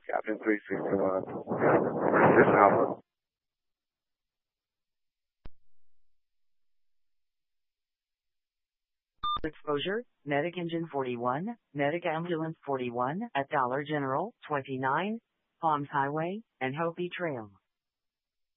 Captain 361. This Alpha. Exposure, Medic Engine 41, Medic Ambulance 41 at Dollar General 29, Palms Highway, and Hopi Trail.